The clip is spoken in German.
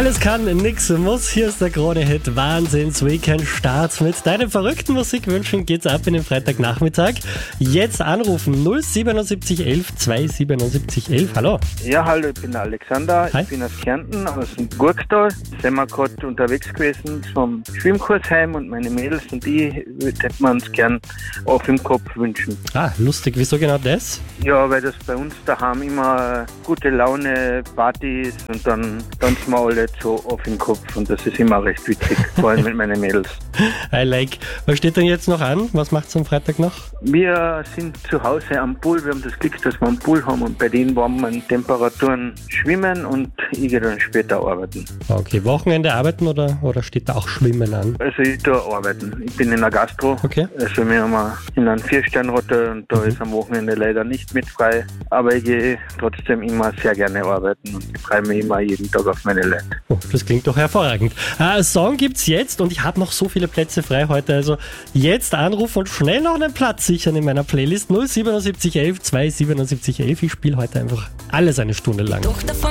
Alles kann, nix muss. Hier ist der Krone-Hit Wahnsinns-Weekend-Start. Mit deinen verrückten Musikwünschen geht's ab in den Freitagnachmittag. Jetzt anrufen 07711 27711. Hallo. Ja, hallo, ich bin der Alexander. Hi. Ich bin aus Kärnten, aus dem Gurktal. Sind wir gerade unterwegs gewesen vom Schwimmkurs heim und meine Mädels und ich hätten wir uns gern auf im Kopf wünschen. Ah, lustig. Wieso genau das? Ja, weil das bei uns daheim immer gute Laune, Party ist und dann tanzen wir alle so auf im Kopf und das ist immer recht witzig, vor allem mit meinen Mädels. I like. Was steht denn jetzt noch an? Was macht's am Freitag noch? Wir sind zu Hause am Pool, wir haben das Glück, dass wir einen Pool haben und bei den warmen Temperaturen schwimmen und ich gehe dann später arbeiten. Okay, Wochenende arbeiten oder steht da auch Schwimmen an? Also ich tue arbeiten. Ich bin in der Gastro. Okay. Also wir haben in einem 4-Sterne-Hotel und da ist am Wochenende leider nicht mit frei. Aber ich gehe trotzdem immer sehr gerne arbeiten und ich freue mich immer jeden Tag auf meine Leute. Oh, das klingt doch hervorragend. Song gibt's jetzt und ich habe noch so viele Plätze frei heute. Also jetzt anrufen und schnell noch einen Platz sichern in meiner Playlist 07711 27711. Ich spiele heute einfach alles eine Stunde lang. Tochter von